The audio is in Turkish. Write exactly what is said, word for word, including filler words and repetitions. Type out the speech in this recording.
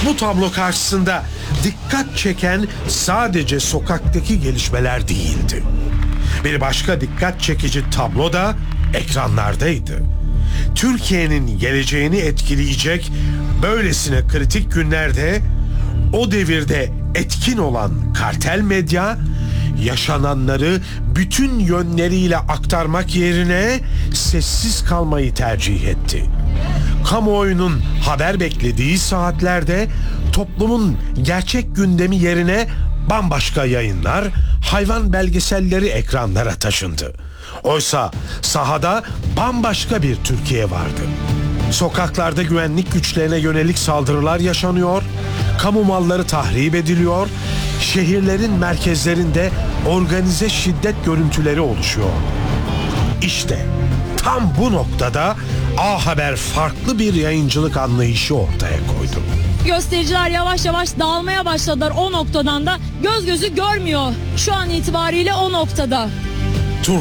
Bu tablo karşısında dikkat çeken sadece sokaktaki gelişmeler değildi. Bir başka dikkat çekici tablo da ekranlardaydı. Türkiye'nin geleceğini etkileyecek böylesine kritik günlerde o devirde etkin olan kartel medya yaşananları bütün yönleriyle aktarmak yerine sessiz kalmayı tercih etti. Kamuoyunun haber beklediği saatlerde toplumun gerçek gündemi yerine bambaşka yayınlar, hayvan belgeselleri ekranlara taşındı. Oysa sahada bambaşka bir Türkiye vardı. Sokaklarda güvenlik güçlerine yönelik saldırılar yaşanıyor, kamu malları tahrip ediliyor, şehirlerin merkezlerinde organize şiddet görüntüleri oluşuyor. İşte tam bu noktada A Haber farklı bir yayıncılık anlayışı ortaya koydu. Göstericiler yavaş yavaş dağılmaya başladılar, o noktadan da göz gözü görmüyor şu an itibariyle o noktada.